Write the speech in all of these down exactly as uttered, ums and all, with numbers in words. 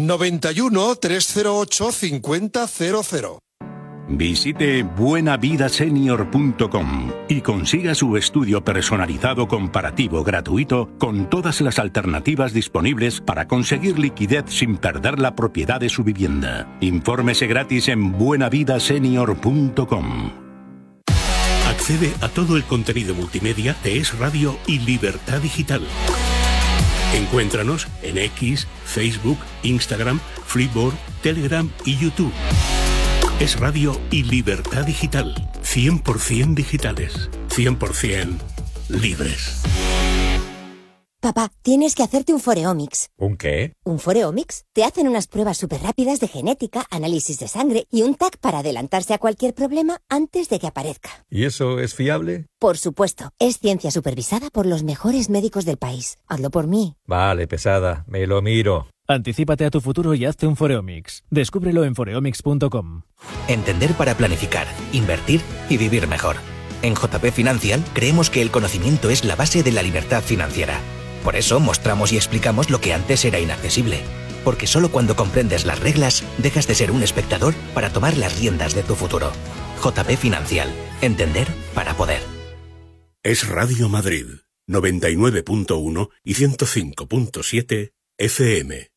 noventa y uno, trescientos ocho, cincuenta cero cero. Visite buena vida senior punto com y consiga su estudio personalizado comparativo gratuito con todas las alternativas disponibles para conseguir liquidez sin perder la propiedad de su vivienda. Infórmese gratis en buena vida senior punto com. Accede a todo el contenido multimedia de Es Radio y Libertad Digital. Encuéntranos en X, Facebook, Instagram, Flipboard, Telegram y YouTube. Es Radio y Libertad Digital. cien por ciento digitales. cien por ciento libres. Papá, tienes que hacerte un Foreomics. ¿Un qué? ¿Un Foreomics? Te hacen unas pruebas súper rápidas de genética, análisis de sangre y un T A C para adelantarse a cualquier problema antes de que aparezca. ¿Y eso es fiable? Por supuesto. Es ciencia supervisada por los mejores médicos del país. Hazlo por mí. Vale, pesada. Me lo miro. Anticípate a tu futuro y hazte un Foreomics. Descúbrelo en foreomics punto com. Entender para planificar, invertir y vivir mejor. En J P Financial creemos que el conocimiento es la base de la libertad financiera. Por eso mostramos y explicamos lo que antes era inaccesible. Porque solo cuando comprendes las reglas, dejas de ser un espectador para tomar las riendas de tu futuro. J P Financial. Entender para poder. Es Radio Madrid, noventa y nueve punto uno y ciento cinco punto siete F M.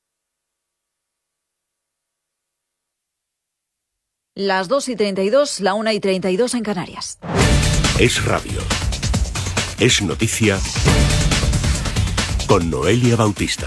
Las dos y treinta y dos, la una y treinta y dos en Canarias. Es Radio. Es noticia con Noelia Bautista.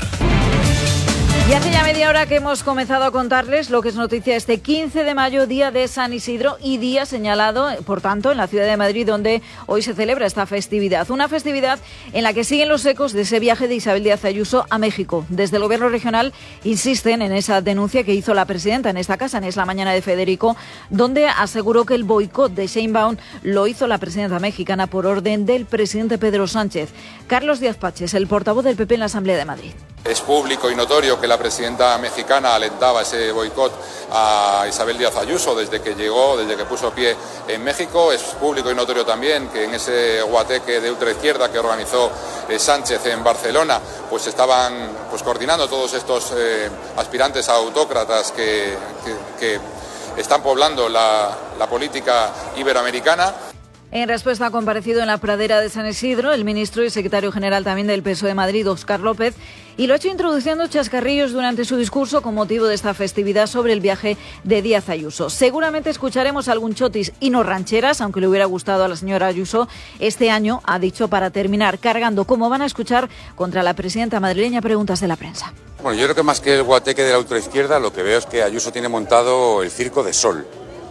Y hace ya media hora que hemos comenzado a contarles lo que es noticia este quince de mayo, día de San Isidro y día señalado, por tanto, en la ciudad de Madrid, donde hoy se celebra esta festividad. Una festividad en la que siguen los ecos de ese viaje de Isabel Díaz Ayuso a México. Desde el gobierno regional insisten en esa denuncia que hizo la presidenta en esta casa, en Es la Mañana de Federico, donde aseguró que el boicot de Sheinbaum lo hizo la presidenta mexicana por orden del presidente Pedro Sánchez. Carlos Díaz Paches, el portavoz del P P en la Asamblea de Madrid. Es público y notorio que la presidenta mexicana alentaba ese boicot a Isabel Díaz Ayuso desde que llegó, desde que puso pie en México. Es público y notorio también que en ese guateque de ultraizquierda que organizó eh, Sánchez en Barcelona, pues estaban pues coordinando todos estos eh, aspirantes a autócratas que, que, que están poblando la, la política iberoamericana. En respuesta ha comparecido en la pradera de San Isidro el ministro y secretario general también del P S O E de Madrid, Óscar López, y lo ha hecho introduciendo chascarrillos durante su discurso con motivo de esta festividad sobre el viaje de Díaz Ayuso. Seguramente escucharemos algún chotis y no rancheras, aunque le hubiera gustado a la señora Ayuso. Este año, ha dicho, para terminar cargando, como van a escuchar, contra la presidenta madrileña. Preguntas de la prensa. Bueno, yo creo que más que el guateque de la ultraizquierda, lo que veo es que Ayuso tiene montado el circo de Sol.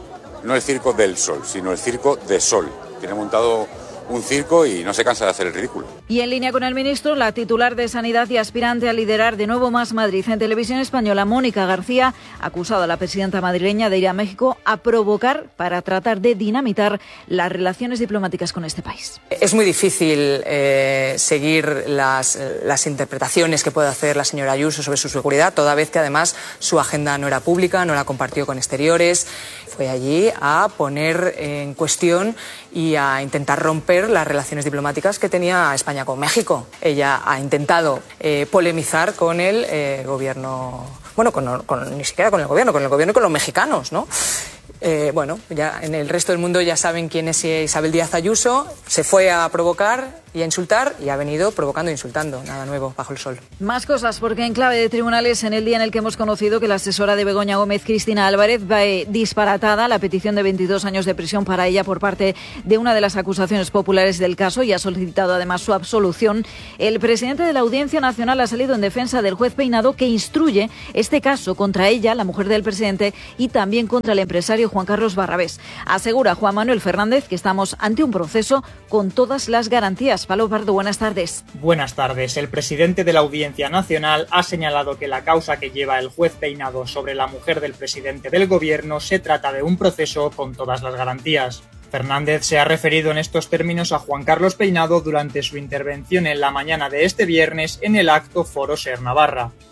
No el circo del Sol, sino el circo de Sol. Tiene montado un circo y no se cansa de hacer el ridículo. Y en línea con el ministro, la titular de Sanidad y aspirante a liderar de nuevo Más Madrid en Televisión Española, Mónica García, ha acusado a la presidenta madrileña de ir a México a provocar para tratar de dinamitar las relaciones diplomáticas con este país. Es muy difícil eh, seguir las, las interpretaciones que puede hacer la señora Ayuso sobre su seguridad, toda vez que además su agenda no era pública, no la compartió con exteriores. Fue allí a poner en cuestión y a intentar romper las relaciones diplomáticas que tenía España con México. Ella ha intentado eh, polemizar con el eh, gobierno, bueno, con, con, ni siquiera con el gobierno, con el gobierno y con los mexicanos, ¿no? Eh, bueno, ya en el resto del mundo ya saben quién es Isabel Díaz Ayuso. Se fue a provocar y a insultar y ha venido provocando e insultando. Nada nuevo bajo el sol. Más cosas, porque en clave de tribunales, en el día en el que hemos conocido que la asesora de Begoña Gómez, Cristina Álvarez, va disparatada la petición de veintidós años de prisión para ella por parte de una de las acusaciones populares del caso y ha solicitado además su absolución. El presidente de la Audiencia Nacional ha salido en defensa del juez Peinado, que instruye este caso contra ella, la mujer del presidente, y también contra el empresario Juan Carlos Barrabés. Asegura Juan Manuel Fernández que estamos ante un proceso con todas las garantías. Pablo Pardo, buenas tardes. Buenas tardes. El presidente de la Audiencia Nacional ha señalado que la causa que lleva el juez Peinado sobre la mujer del presidente del gobierno se trata de un proceso con todas las garantías. Fernández se ha referido en estos términos a Juan Carlos Peinado durante su intervención en la mañana de este viernes en el acto Foro Ser Navarra.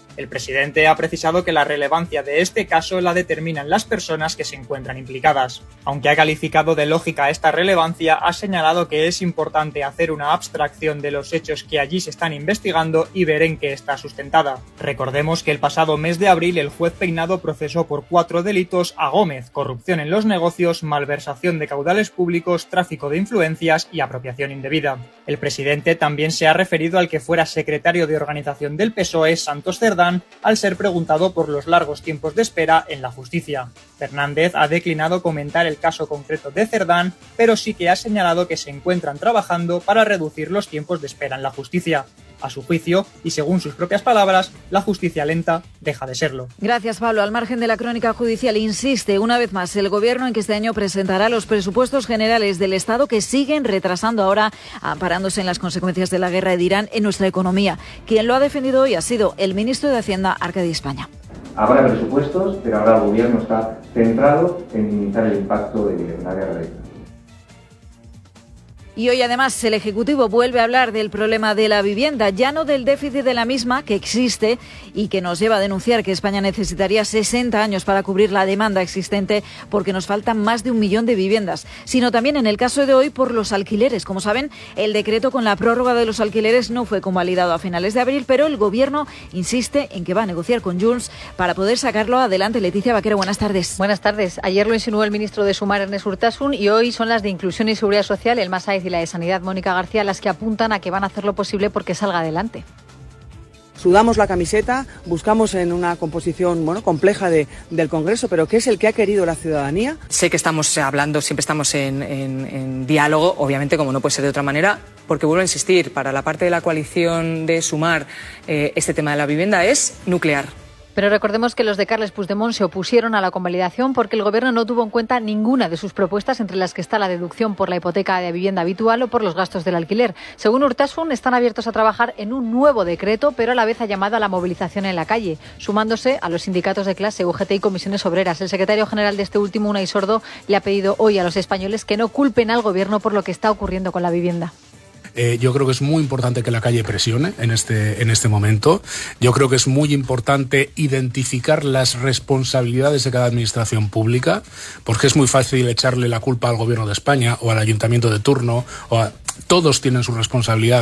El presidente ha precisado que la relevancia de este caso la determinan las personas que se encuentran implicadas. Aunque ha calificado de lógica esta relevancia, ha señalado que es importante hacer una abstracción de los hechos que allí se están investigando y ver en qué está sustentada. Recordemos que el pasado mes de abril el juez Peinado procesó por cuatro delitos a Gómez: corrupción en los negocios, malversación de caudales públicos, tráfico de influencias y apropiación indebida. El presidente también se ha referido al que fuera secretario de organización del P S O E, Santos Cerdán, al ser preguntado por los largos tiempos de espera en la justicia. Fernández ha declinado comentar el caso concreto de Cerdán, pero sí que ha señalado que se encuentran trabajando para reducir los tiempos de espera en la justicia. A su juicio, y según sus propias palabras, la justicia lenta deja de serlo. Gracias, Pablo. Al margen de la crónica judicial, insiste una vez más el Gobierno en que este año presentará los presupuestos generales del Estado, que siguen retrasando ahora, amparándose en las consecuencias de la guerra de Irán en nuestra economía. Quien lo ha defendido hoy ha sido el ministro de Hacienda, Arcadi España. Habrá presupuestos, pero ahora el Gobierno está centrado en minimizar el impacto de la guerra de Irán. Y hoy además el Ejecutivo vuelve a hablar del problema de la vivienda, ya no del déficit de la misma que existe y que nos lleva a denunciar que España necesitaría sesenta años para cubrir la demanda existente porque nos faltan más de un millón de viviendas, sino también en el caso de hoy por los alquileres. Como saben, el decreto con la prórroga de los alquileres no fue convalidado a finales de abril, pero el Gobierno insiste en que va a negociar con Junts para poder sacarlo adelante. Leticia Vaquero, buenas tardes. Buenas tardes. Ayer lo insinuó el ministro de Sumar, Ernest Urtasun, y hoy son las de Inclusión y Seguridad Social, el Masaiz y la de Sanidad, Mónica García, las que apuntan a que van a hacer lo posible porque salga adelante. Sudamos la camiseta, buscamos en una composición bueno, compleja de, del Congreso, pero que es el que ha querido la ciudadanía. Sé que estamos hablando, siempre estamos en, en, en diálogo, obviamente, como no puede ser de otra manera, porque vuelvo a insistir, para la parte de la coalición de Sumar, eh, este tema de la vivienda es nuclear. Pero recordemos que los de Carles Puigdemont se opusieron a la convalidación porque el Gobierno no tuvo en cuenta ninguna de sus propuestas, entre las que está la deducción por la hipoteca de vivienda habitual o por los gastos del alquiler. Según Urtasun, están abiertos a trabajar en un nuevo decreto, pero a la vez ha llamado a la movilización en la calle, sumándose a los sindicatos de clase, U G T y comisiones obreras. El secretario general de este último, Unai Sordo, le ha pedido hoy a los españoles que no culpen al Gobierno por lo que está ocurriendo con la vivienda. Eh, yo creo que es muy importante que la calle presione en este, en este momento. Yo creo que es muy importante identificar las responsabilidades de cada administración pública, porque es muy fácil echarle la culpa al Gobierno de España o al ayuntamiento de turno. O a, todos tienen su responsabilidad,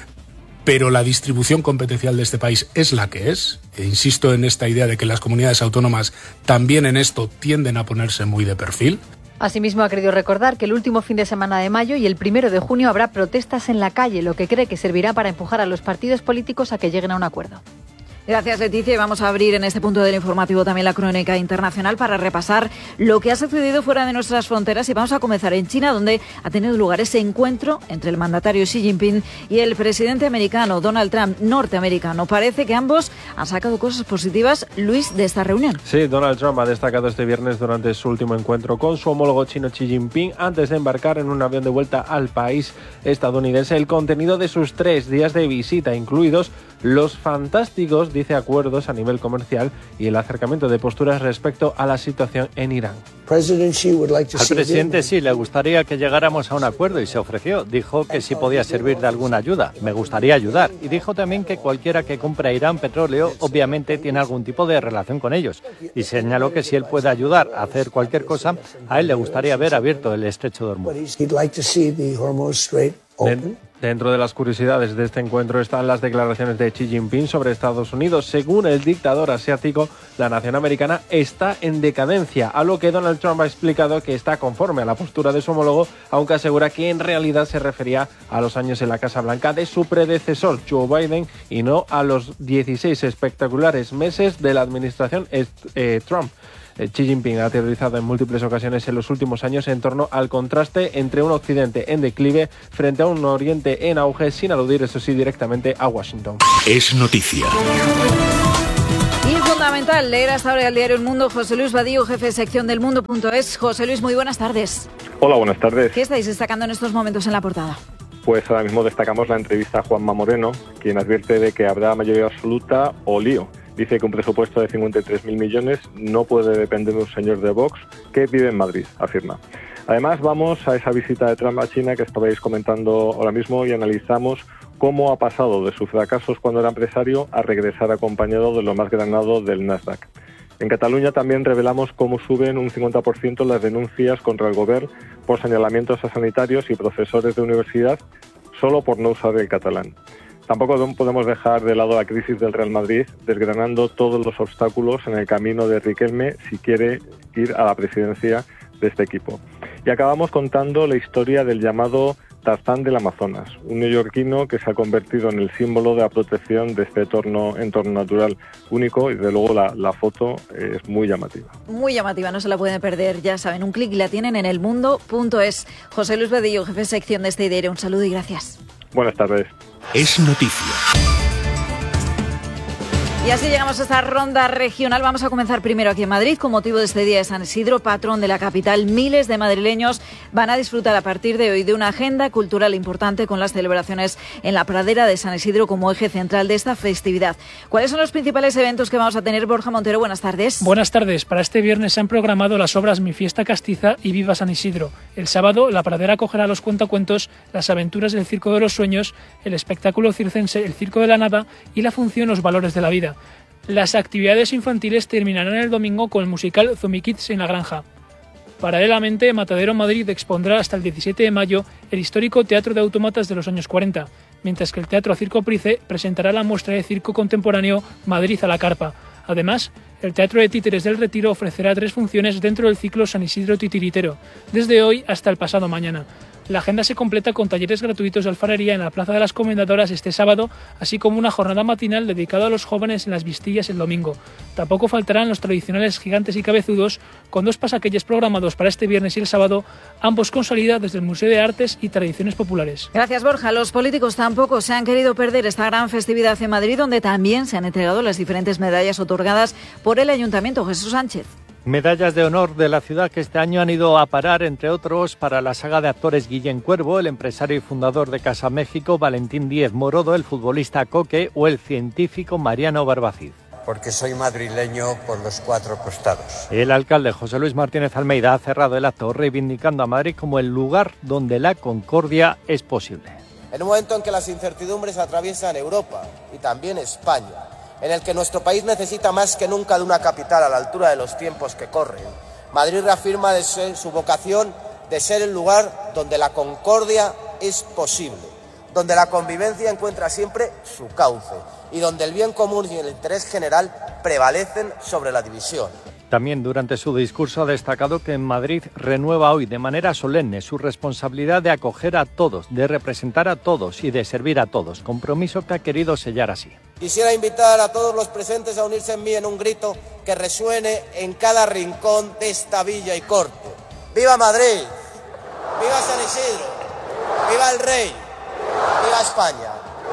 pero la distribución competencial de este país es la que es. E insisto en esta idea de que las comunidades autónomas también en esto tienden a ponerse muy de perfil. Asimismo, ha querido recordar que el último fin de semana de mayo y el primero de junio habrá protestas en la calle, lo que cree que servirá para empujar a los partidos políticos a que lleguen a un acuerdo. Gracias, Leticia. Y vamos a abrir en este punto del informativo también la crónica internacional para repasar lo que ha sucedido fuera de nuestras fronteras. Y vamos a comenzar en China, donde ha tenido lugar ese encuentro entre el mandatario Xi Jinping y el presidente americano, Donald Trump, norteamericano. Parece que ambos han sacado cosas positivas, Luis, de esta reunión. Sí, Donald Trump ha destacado este viernes durante su último encuentro con su homólogo chino Xi Jinping antes de embarcar en un avión de vuelta al país estadounidense el contenido de sus tres días de visita, incluidos los fantásticos, dice, acuerdos a nivel comercial y el acercamiento de posturas respecto a la situación en Irán. Al presidente sí le gustaría que llegáramos a un acuerdo y se ofreció. Dijo que sí podía servir de alguna ayuda. Me gustaría ayudar. Y dijo también que cualquiera que compre a Irán petróleo obviamente tiene algún tipo de relación con ellos. Y señaló que si él puede ayudar a hacer cualquier cosa, a él le gustaría ver abierto el estrecho de Hormuz. Dentro de las curiosidades de este encuentro están las declaraciones de Xi Jinping sobre Estados Unidos. Según el dictador asiático, la nación americana está en decadencia, a lo que Donald Trump ha explicado que está conforme a la postura de su homólogo, aunque asegura que en realidad se refería a los años en la Casa Blanca de su predecesor, Joe Biden, y no a los dieciséis espectaculares meses de la administración eh, Trump. Xi Jinping ha teorizado en múltiples ocasiones en los últimos años en torno al contraste entre un Occidente en declive frente a un Oriente en auge, sin aludir, eso sí, directamente a Washington. Es noticia. Y fundamental leer hasta ahora el diario El Mundo. José Luis Vadillo, jefe de sección del Mundo punto es. José Luis, muy buenas tardes. Hola, buenas tardes. ¿Qué estáis destacando en estos momentos en la portada? Pues ahora mismo destacamos la entrevista a Juanma Moreno, quien advierte de que habrá mayoría absoluta o lío. Dice que un presupuesto de cincuenta y tres mil millones no puede depender de un señor de Vox que vive en Madrid, afirma. Además, vamos a esa visita de Trump a China que estabais comentando ahora mismo y analizamos cómo ha pasado de sus fracasos cuando era empresario a regresar acompañado de lo más granado del Nasdaq. En Cataluña también revelamos cómo suben un cincuenta por ciento las denuncias contra el Gobierno por señalamientos a sanitarios y profesores de universidad solo por no usar el catalán. Tampoco podemos dejar de lado la crisis del Real Madrid, desgranando todos los obstáculos en el camino de Riquelme si quiere ir a la presidencia de este equipo. Y acabamos contando la historia del llamado Tarzán del Amazonas, un neoyorquino que se ha convertido en el símbolo de la protección de este entorno, entorno natural único, y de luego la, la foto es muy llamativa. Muy llamativa, no se la pueden perder, ya saben, un clic y la tienen en elmundo punto es. José Luis Bedillo, jefe de sección de este diario, un saludo y gracias. Buenas tardes. Es noticia. Y así llegamos a esta ronda regional. Vamos a comenzar primero aquí en Madrid. Con motivo de este día de San Isidro, patrón de la capital, miles de madrileños van a disfrutar a partir de hoy de una agenda cultural importante con las celebraciones en la pradera de San Isidro como eje central de esta festividad. ¿Cuáles son los principales eventos que vamos a tener? Borja Montero, buenas tardes. Buenas tardes. Para este viernes se han programado las obras Mi Fiesta Castiza y Viva San Isidro. El sábado, la pradera acogerá los cuentacuentos, las aventuras del Circo de los Sueños, el espectáculo circense El Circo de la Nada y la función Los Valores de la Vida. Las actividades infantiles terminarán el domingo con el musical Zumikids en la Granja. Paralelamente, Matadero Madrid expondrá hasta el diecisiete de mayo el histórico Teatro de Autómatas de los años cuarenta, mientras que el Teatro Circo Price presentará la muestra de circo contemporáneo Madrid a la carpa. Además, el Teatro de Títeres del Retiro ofrecerá tres funciones dentro del ciclo San Isidro Titiritero, desde hoy hasta el pasado mañana. La agenda se completa con talleres gratuitos de alfarería en la Plaza de las Comendadoras este sábado, así como una jornada matinal dedicada a los jóvenes en las Vistillas el domingo. Tampoco faltarán los tradicionales gigantes y cabezudos, con dos pasacalles programados para este viernes y el sábado, ambos con salida desde el Museo de Artes y Tradiciones Populares. Gracias, Borja. Los políticos tampoco se han querido perder esta gran festividad en Madrid, donde también se han entregado las diferentes medallas otorgadas por el Ayuntamiento. Jesús Sánchez. Medallas de honor de la ciudad que este año han ido a parar, entre otros, para la saga de actores Guillén Cuervo, el empresario y fundador de Casa México, Valentín Díez Morodo, el futbolista Coque o el científico Mariano Barbacid. Porque soy madrileño por los cuatro costados. El alcalde José Luis Martínez Almeida ha cerrado el acto reivindicando a Madrid como el lugar donde la concordia es posible. En un momento en que las incertidumbres atraviesan Europa y también España, en el que nuestro país necesita más que nunca de una capital a la altura de los tiempos que corren, Madrid reafirma de ser, su vocación de ser el lugar donde la concordia es posible, donde la convivencia encuentra siempre su cauce y donde el bien común y el interés general prevalecen sobre la división. También durante su discurso ha destacado que en Madrid renueva hoy de manera solemne su responsabilidad de acoger a todos, de representar a todos y de servir a todos, compromiso que ha querido sellar así. Quisiera invitar a todos los presentes a unirse en mí en un grito que resuene en cada rincón de esta villa y corte. ¡Viva Madrid! ¡Viva San Isidro! ¡Viva el Rey! ¡Viva España!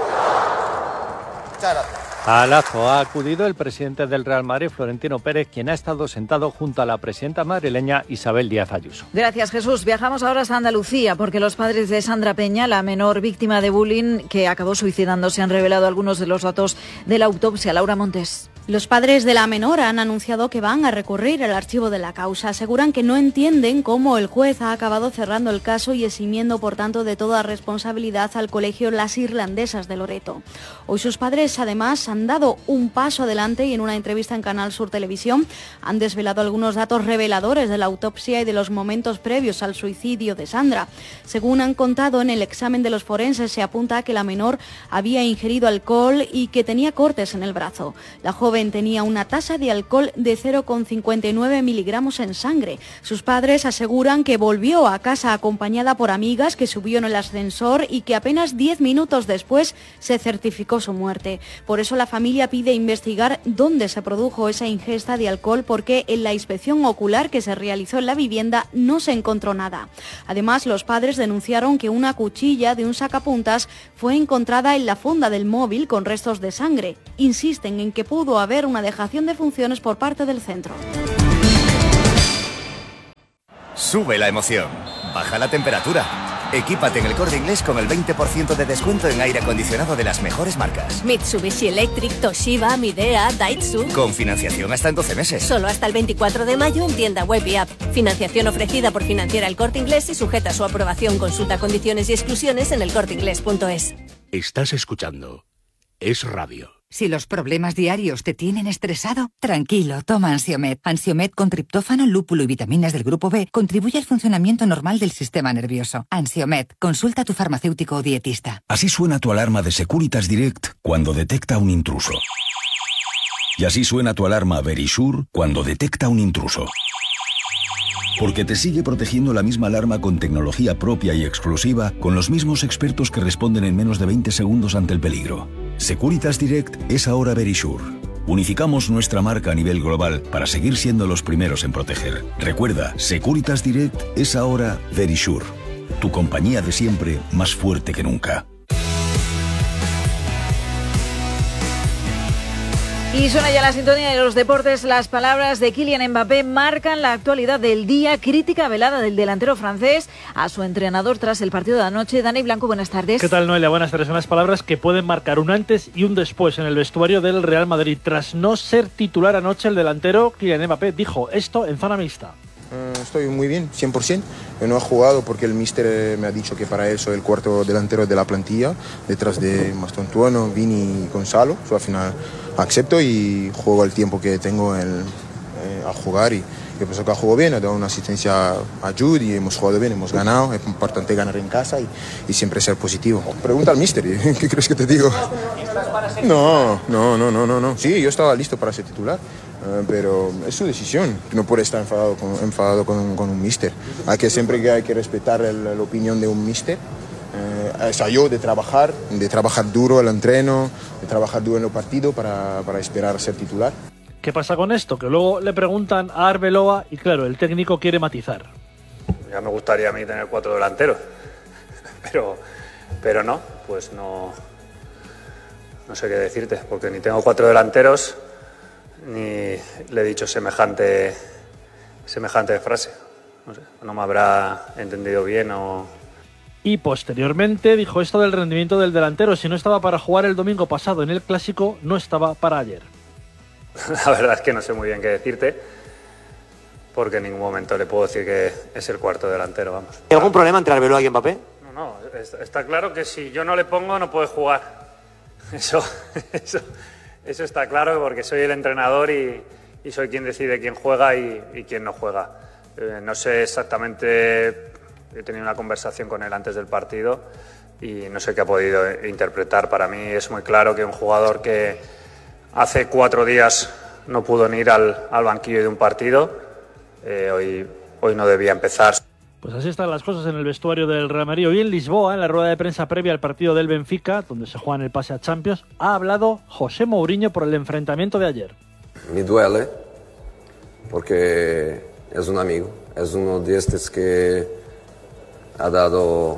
Muchas gracias. Al acto ha acudido el presidente del Real Madrid, Florentino Pérez, quien ha estado sentado junto a la presidenta madrileña Isabel Díaz Ayuso. Gracias, Jesús. Viajamos ahora hasta Andalucía porque los padres de Sandra Peña, la menor víctima de bullying que acabó suicidándose, han revelado algunos de los datos de la autopsia. Laura Montes. Los padres de la menor han anunciado que van a recurrir el archivo de la causa. Aseguran que no entienden cómo el juez ha acabado cerrando el caso y eximiendo, por tanto, de toda responsabilidad al colegio Las Irlandesas de Loreto. Hoy sus padres, además, han dado un paso adelante y en una entrevista en Canal Sur Televisión han desvelado algunos datos reveladores de la autopsia y de los momentos previos al suicidio de Sandra. Según han contado, en el examen de los forenses se apunta a que la menor había ingerido alcohol y que tenía cortes en el brazo. La joven tenía una tasa de alcohol de cero coma cincuenta y nueve miligramos en sangre. Sus padres aseguran que volvió a casa acompañada por amigas, que subió en el ascensor y que apenas diez minutos después se certificó su muerte. Por eso la familia pide investigar dónde se produjo esa ingesta de alcohol, porque en la inspección ocular que se realizó en la vivienda no se encontró nada. Además, los padres denunciaron que una cuchilla de un sacapuntas fue encontrada en la funda del móvil con restos de sangre. Insisten en que pudo haber una dejación de funciones por parte del centro. Sube la emoción, baja la temperatura. Equípate en el Corte Inglés con el veinte por ciento de descuento en aire acondicionado de las mejores marcas. Mitsubishi Electric, Toshiba, Midea, Daitsu. Con financiación hasta en doce meses. Solo hasta el veinticuatro de mayo en tienda web y app. Financiación ofrecida por Financiera El Corte Inglés y sujeta a su aprobación. Consulta condiciones y exclusiones en el corte inglés punto es. Estás escuchando Es Radio. Si los problemas diarios te tienen estresado, tranquilo, toma Ansiomed. Ansiomed con triptófano, lúpulo y vitaminas del grupo B contribuye al funcionamiento normal del sistema nervioso. Ansiomed, consulta a tu farmacéutico o dietista. Así suena tu alarma de Securitas Direct cuando detecta un intruso. Y así suena tu alarma Verisure cuando detecta un intruso. Porque te sigue protegiendo la misma alarma con tecnología propia y exclusiva, con los mismos expertos que responden en menos de veinte segundos ante el peligro. Securitas Direct es ahora Verisure. Unificamos nuestra marca a nivel global para seguir siendo los primeros en proteger. Recuerda, Securitas Direct es ahora Verisure. Tu compañía de siempre, más fuerte que nunca. Y suena ya la sintonía de los deportes. Las palabras de Kylian Mbappé marcan la actualidad del día. Crítica velada del delantero francés a su entrenador tras el partido de anoche. Dani Blanco, buenas tardes. ¿Qué tal, Noelia? Buenas tardes. Son las palabras que pueden marcar un antes y un después en el vestuario del Real Madrid. Tras no ser titular anoche, el delantero Kylian Mbappé dijo esto en zona mixta. Estoy muy bien, cien por ciento. Yo no he jugado porque el míster me ha dicho que para él soy el cuarto delantero de la plantilla, detrás de Mastontuono, Vini y Gonzalo. So, al final acepto y juego el tiempo que tengo el, eh, a jugar. Y yo pienso que ha jugado bien, ha dado una asistencia a Jude y hemos jugado bien, hemos ganado. Es importante ganar en casa y, y siempre ser positivo. Pregunta al míster, ¿qué crees que te digo? No, no, no, no, no, no. Sí, yo estaba listo para ser titular. Uh, pero es su decisión, no puede estar enfadado con, enfadado con, con un míster. Hay que, siempre que hay que respetar el, la opinión de un míster. Uh, es a yo de trabajar, de trabajar duro el entreno, de trabajar duro en el partido para, para esperar ser titular. ¿Qué pasa con esto? Que luego le preguntan a Arbeloa y claro, el técnico quiere matizar. Ya me gustaría a mí tener cuatro delanteros, pero, pero no, pues no, no sé qué decirte, porque ni tengo cuatro delanteros ni le he dicho semejante semejante frase. No sé, no me habrá entendido bien o... Y posteriormente dijo esto del rendimiento del delantero. Si no estaba para jugar el domingo pasado en el Clásico, no estaba para ayer. La verdad es que no sé muy bien qué decirte, porque en ningún momento le puedo decir que es el cuarto delantero, vamos. ¿Hay algún problema entre Arbeloa y Mbappé? No, no, está claro que si yo no le pongo no puede jugar. Eso, eso... Eso está claro porque soy el entrenador y, y soy quien decide quién juega y, y quién no juega. Eh, no sé exactamente, he tenido una conversación con él antes del partido y no sé qué ha podido interpretar. Para mí es muy claro que un jugador que hace cuatro días no pudo ni ir al, al banquillo de un partido, eh, hoy, hoy no debía empezar. Pues así están las cosas en el vestuario del Real Madrid. Hoy en Lisboa, en la rueda de prensa previa al partido del Benfica, donde se juega en el pase a Champions, ha hablado José Mourinho por el enfrentamiento de ayer. Me duele porque es un amigo, es uno de estos que ha dado,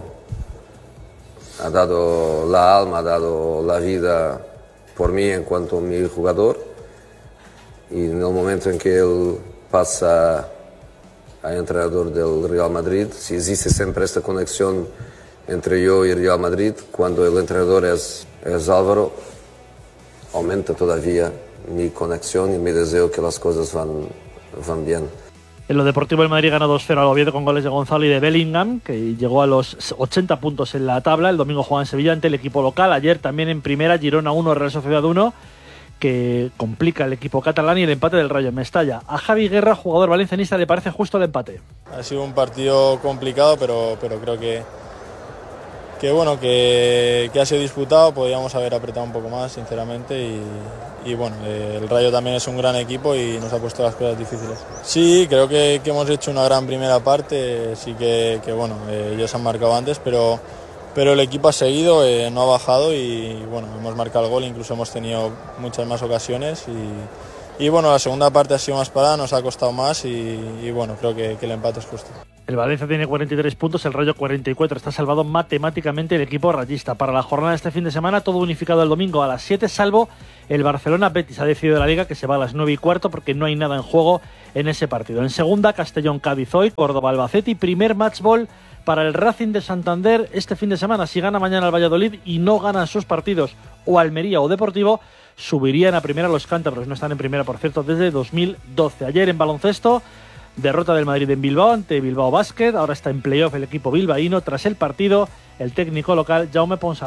ha dado la alma, ha dado la vida por mí en cuanto a mi jugador, y en el momento en que él pasa a entrenador del Real Madrid, si existe siempre esta conexión entre yo y el Real Madrid, cuando el entrenador es, es Álvaro, aumenta todavía mi conexión y mi deseo que las cosas van, van bien. En lo deportivo, el Madrid gana dos cero al Oviedo con goles de Gonzalo y de Bellingham, que llegó a los ochenta puntos en la tabla. El domingo juega en Sevilla ante el equipo local. Ayer también en primera, Girona uno, Real Sociedad uno, que complica el equipo catalán, y el empate del Rayo en Mestalla. A Javi Guerra, jugador valencianista, le parece justo el empate. Ha sido un partido complicado, pero, pero creo que, que, bueno, que, que ha sido disputado. Podríamos haber apretado un poco más, sinceramente, y, y bueno, eh, el Rayo también es un gran equipo y nos ha puesto las cosas difíciles. Sí, creo que, que hemos hecho una gran primera parte, sí que, que bueno, eh, ellos han marcado antes, pero... Pero el equipo ha seguido, eh, no ha bajado y bueno, hemos marcado el gol, incluso hemos tenido muchas más ocasiones y, y bueno, la segunda parte ha sido más parada, nos ha costado más y, y bueno, creo que, que el empate es justo. El Valencia tiene cuarenta y tres puntos, el Rayo cuarenta y cuatro, está salvado matemáticamente el equipo rayista. Para la jornada de este fin de semana, todo unificado el domingo a las siete, salvo el Barcelona-Betis. Ha decidido la Liga que se va a las nueve y cuarto porque no hay nada en juego en ese partido. En segunda, Castellón-Cádiz hoy, Córdoba-Albacete y primer match ball para el Racing de Santander este fin de semana. Si gana mañana el Valladolid y no ganan sus partidos o Almería o Deportivo, subirían a primera los cántabros. No están en primera, por cierto, desde dos mil doce. Ayer en baloncesto, derrota del Madrid en Bilbao ante Bilbao Basket. Ahora está en playoff el equipo bilbaíno. Tras el partido, el técnico local Jaume Ponsarnau.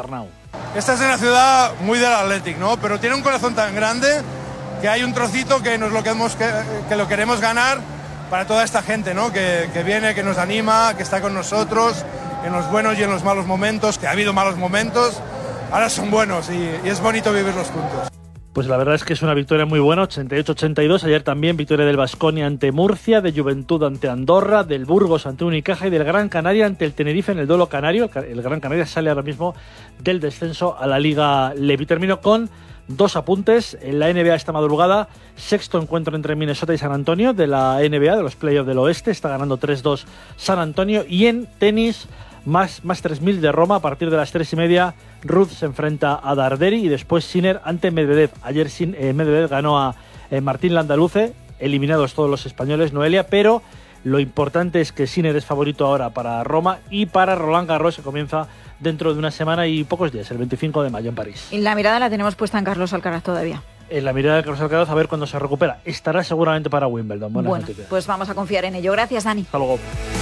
Esta es una ciudad muy del Athletic, ¿no? Pero tiene un corazón tan grande que hay un trocito que nos lo queremos, que, que lo queremos ganar para toda esta gente, ¿no? Que, que viene, que nos anima, que está con nosotros en los buenos y en los malos momentos, que ha habido malos momentos, ahora son buenos y, y es bonito vivirlos juntos. Pues la verdad es que es una victoria muy buena, ochenta y ocho a ochenta y dos. Ayer también victoria del Baskonia ante Murcia, de Juventud ante Andorra, del Burgos ante Unicaja y del Gran Canaria ante el Tenerife en el duelo canario. El Gran Canaria sale ahora mismo del descenso a la Liga Levi. Termino con dos apuntes. En la N B A esta madrugada, sexto encuentro entre Minnesota y San Antonio de la N B A, de los playoffs del oeste. Está ganando tres dos San Antonio. Y en tenis, más, más tres mil de Roma a partir de las tres y media. Ruth se enfrenta a Darderi y después Sinner ante Medvedev. Ayer sin, eh, Medvedev ganó a eh, Martín Landaluce, eliminados todos los españoles, Noelia, pero lo importante es que Sinner es favorito ahora para Roma y para Roland Garros, que comienza dentro de una semana y pocos días, el veinticinco de mayo en París. Y la mirada la tenemos puesta en Carlos Alcaraz todavía. En la mirada de Carlos Alcaraz, a ver cuándo se recupera. Estará seguramente para Wimbledon. Buenas bueno, noticias. Pues vamos a confiar en ello. Gracias, Dani. Hasta luego.